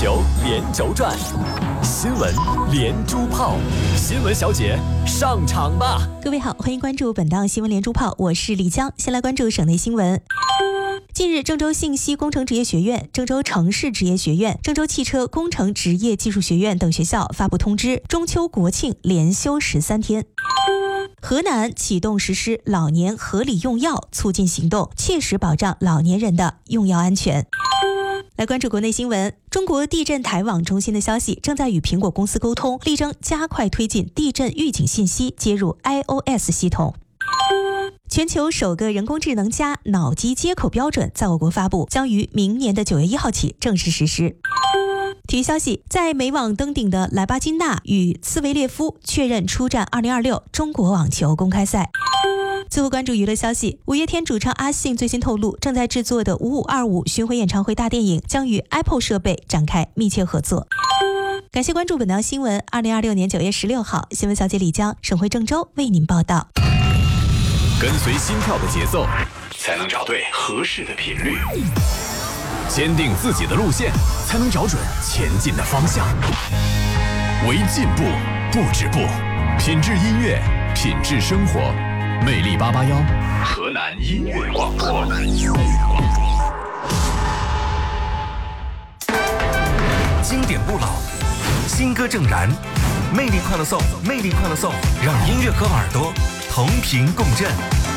球连轴转，新闻连珠炮，新闻小姐上场吧！ 各位好，欢迎关注本档新闻连珠炮，我是丽江。先来关注省内新闻。近日，郑州信息工程职业学院、郑州城市职业学院、郑州汽车工程职业技术学院等学校发布通知，中秋国庆连休13天。河南启动实施老年合理用药促进行动，切实保障老年人的用药安全。来关注国内新闻，中国地震台网中心的消息，正在与苹果公司沟通，力争加快推进地震预警信息接入 iOS 系统。全球首个人工智能加脑机接口标准在我国发布，将于明年的9月1号起正式实施。体育消息，在美网登顶的莱巴金纳与茨维列夫确认出战2026中国网球公开赛。最后关注娱乐消息，五月天主唱阿信最新透露，正在制作的5525巡回演唱会大电影将与 Apple 设备展开密切合作。感谢关注本条新闻。2026年9月16号，新闻小姐李江，省会郑州为您报道。 跟随心跳的节奏，才能找对合适的频率；坚定自己的路线，才能找准前进的方向。为进步不止步，品质音乐，品质生活。魅力881，河南音乐广播。 经典不老，新歌正燃，魅力快乐颂，魅力快乐颂，让音乐和耳朵同频共振。